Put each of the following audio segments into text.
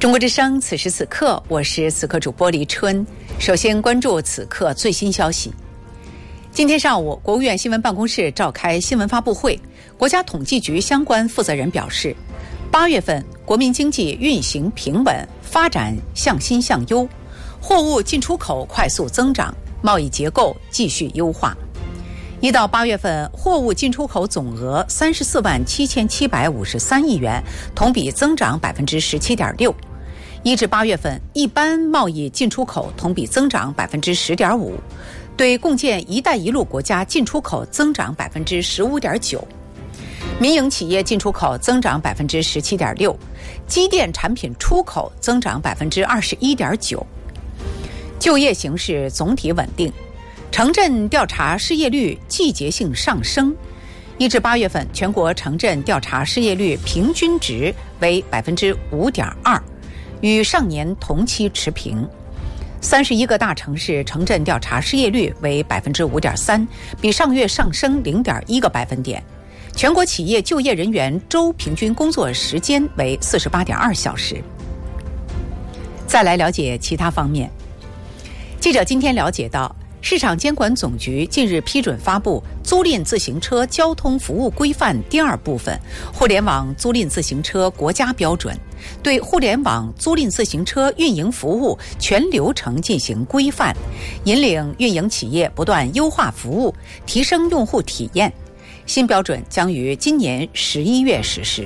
中国之声，此时此刻，我是此刻主播黎春。首先关注此刻最新消息。今天上午，国务院新闻办公室召开新闻发布会，国家统计局相关负责人表示，8月份国民经济运行平稳，发展向新向优，货物进出口快速增长，贸易结构继续优化。1到8月份，货物进出口总额34万7753亿元，同比增长 17.6%。1至8月份，一般贸易进出口同比增长 10.5%， 对共建“一带一路”国家进出口增长 15.9%， 民营企业进出口增长 17.6%， 机电产品出口增长 21.9%。就业形势总体稳定，城镇调查失业率季节性上升。1至8月份，全国城镇调查失业率平均值为 5.2%， 与上年同期持平。31个大城市城镇调查失业率为 5.3%， 比上月上升 0.1个百分点。全国企业就业人员周平均工作时间为 48.2 小时。再来了解其他方面。记者今天了解到，市场监管总局近日批准发布《租赁自行车交通服务规范》第2部分互联网租赁自行车国家标准，对互联网租赁自行车运营服务全流程进行规范，引领运营企业不断优化服务，提升用户体验。新标准将于今年11月实施。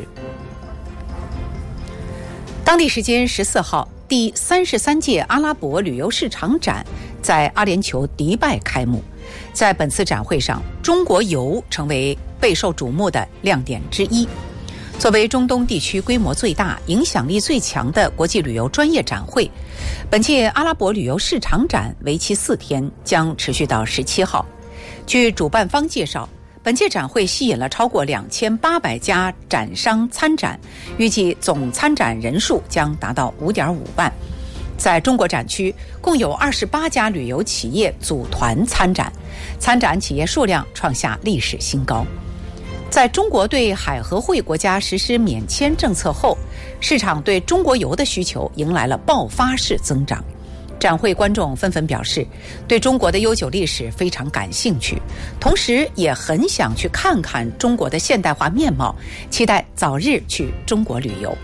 当地时间14号，第33届阿拉伯旅游市场展在阿联酋迪拜开幕。在本次展会上，中国游成为备受瞩目的亮点之一。作为中东地区规模最大、影响力最强的国际旅游专业展会，本届阿拉伯旅游市场展为期4天，将持续到17号。据主办方介绍，本届展会吸引了超过2800家展商参展，预计总参展人数将达到 5.5 万。在中国展区，共有28家旅游企业组团参展，参展企业数量创下历史新高。在中国对海合会国家实施免签政策后，市场对中国游的需求迎来了爆发式增长。展会观众纷纷表示，对中国的悠久历史非常感兴趣，同时也很想去看看中国的现代化面貌，期待早日去中国旅游。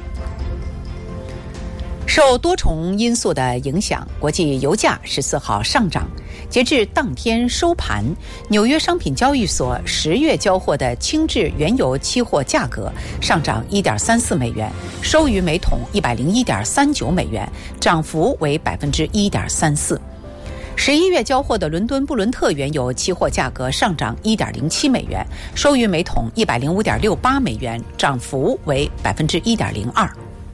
受多重因素的影响，国际油价14号上涨。截至当天收盘，纽约商品交易所10月交货的轻质原油期货价格上涨 1.34 美元，收于每桶 101.39 美元，涨幅为 1.34%。11月交货的伦敦布伦特原油期货价格上涨 1.07 美元，收于每桶 105.68 美元，涨幅为 1.02%。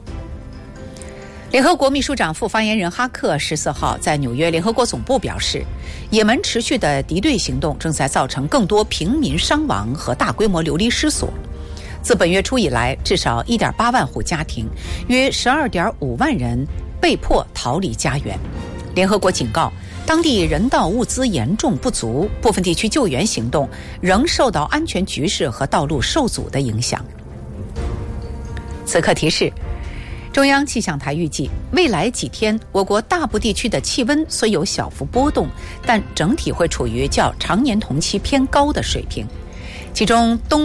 联合国秘书长副发言人哈克14号在纽约联合国总部表示，也门持续的敌对行动正在造成更多平民伤亡和大规模流离失所。自本月初以来，至少 1.8 万户家庭，约 12.5 万人被迫逃离家园。联合国警告，当地人道物资严重不足，部分地区救援行动仍受到安全局势和道路受阻的影响。此刻提示，中央气象台预计，未来几天我国大部地区的气温虽有小幅波动，但整体会处于较常年同期偏高的水平，其中东